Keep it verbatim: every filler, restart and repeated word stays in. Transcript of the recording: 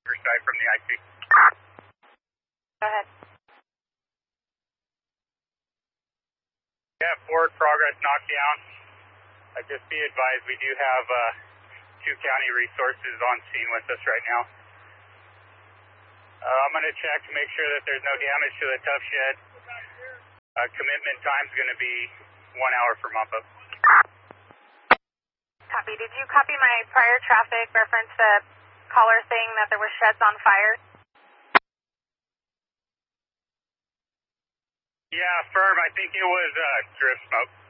Riverside from the I C. Go ahead. Yeah, forward progress knockdown. Uh, just be advised, we do have uh, two county resources on scene with us right now. Uh, I'm going to check to make sure that there's no damage to the tough shed. Uh, commitment time's going to be one hour for mop-up. Copy. Did you copy my prior traffic reference the caller saying that there were sheds on fire? Yeah, firm. I think it was uh, drift smoke.